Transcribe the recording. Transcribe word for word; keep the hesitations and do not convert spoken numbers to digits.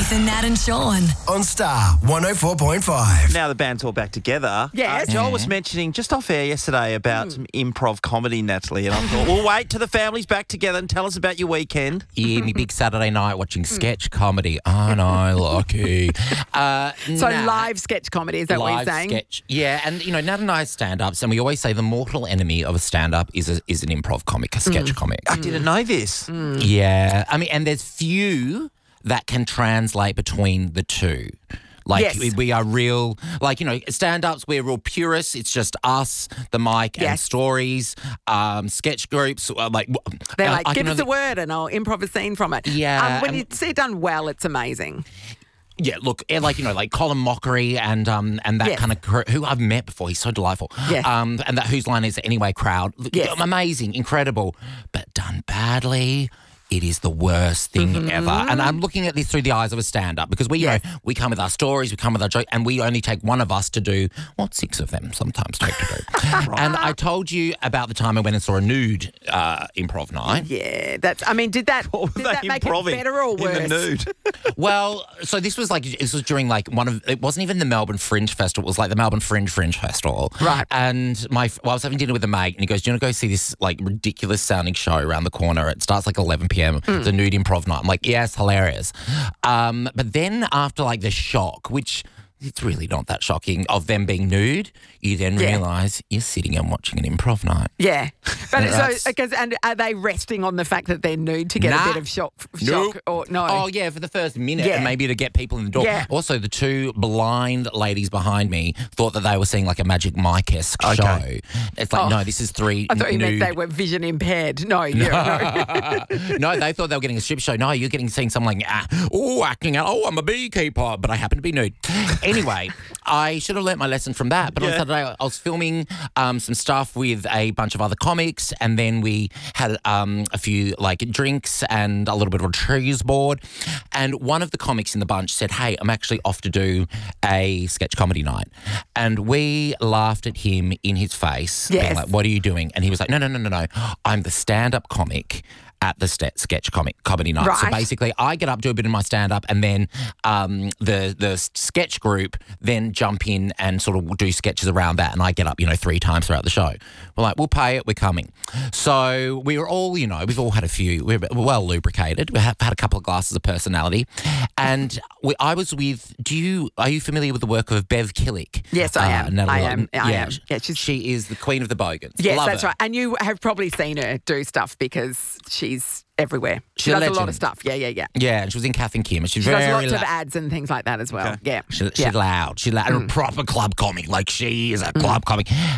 With Nat and Sean. On Star one oh four point five. Now the band's all back together. Yes. Uh, Joel was mentioning just off air yesterday about some improv comedy, Natalie, and I thought, we'll wait till the family's back together and tell us about your weekend. Yeah, me big Saturday night watching sketch comedy. Oh, no, lucky. Uh, So Nat, live sketch comedy, is that what live you're saying? sketch. Yeah, and, you know, Nat and I are stand-ups, and we always say the mortal enemy of a stand-up is a, is an improv comic, a sketch comic. I didn't know this. Yeah. I mean, and there's few that can translate between the two. Like, Yes. we, we are real, like, you know, stand-ups, we're real purists. It's just us, the mic, and Yes. stories. Um, sketch groups, uh, like... They're I- like, I give can us a only- word and I'll improv a scene from it. Yeah, Um, when and- you see it done well, it's amazing. Yeah, look, eh, like, you know, like Colin Mockery and um and that Yes. kind of crew, who I've met before. He's so delightful. Yes. Um, and that Whose Line Is It Anyway crowd. Look, Yes. amazing, incredible, but done badly. It is the worst thing Mm-hmm. ever. And I'm looking at this through the eyes of a stand-up because we, you Yes. know, we come with our stories, we come with our joke, and we only take one of us to do what six of them sometimes take to do. And I told you about the time I went and saw a nude uh, improv night. Yeah, that's. I mean, did that What did were that they make it improving better or worse? in the nude? Well, so this was like, this was during like one of, it wasn't even the Melbourne Fringe Festival, it was like the Melbourne Fringe Fringe Festival. Right. And my, well, I was having dinner with a mate and he goes, do you want to go see this like ridiculous sounding show around the corner? It starts like eleven p.m. It's a nude improv night. I'm like, yes, hilarious. Um, but then after like the shock, which it's really not that shocking, of them being nude, you then Yeah. realise you're sitting and watching an improv night. Yeah, but That's- so because and are they resting on the fact that they're nude to get Nah. a bit of shock? Nope. Shock or no? Oh, yeah, for the first minute, Yeah. and maybe to get people in the door. Yeah. Also, the two blind ladies behind me thought that they were seeing like a Magic Mike-esque Okay. show. It's like, Oh. no, this is three I thought you nude. meant they were vision impaired. No, yeah, no. No, they thought they were getting a strip show. No, you're getting seeing someone like, ah, oh, acting out, oh, I'm a beekeeper, but I happen to be nude. Anyway, I should have learnt my lesson from that. But on Yeah. Saturday, I was filming um, some stuff with a bunch of other comics, and then we had um, a few like drinks and a little bit of a cheese board. And one of the comics in the bunch said, hey, I'm actually off to do a sketch comedy night. And we laughed at him in his face, being Yes. like, what are you doing? And he was like, no, no, no, no, no. I'm the stand-up comic at the st- sketch comic comedy night. So Right. basically, I get up, do a bit of my stand-up, and then um, the the sketch group then jump in and sort of do sketches around that, and I get up, you know, three times throughout the show. We're like, we'll pay it, we're coming. So we were all, you know, we've all had a few, we're well lubricated. We have had a couple of glasses of personality. And we, I was with, do you, are you familiar with the work of Bev Killick? Yes, I am. Natalie I am. Lawton? I yeah, am. Yeah, she's- she is the queen of the Bogans. Yes, Love that's her. right. And you have probably seen her do stuff because she's everywhere. She She's a does a lot legend. of stuff. Yeah, yeah, yeah. Yeah, and she was in Kath and Kim. And she's She very does lots la- of ads and things like that as well. Okay. Yeah. She, she's yeah. loud. She's loud. And a proper club comic. Like, she is a club comic.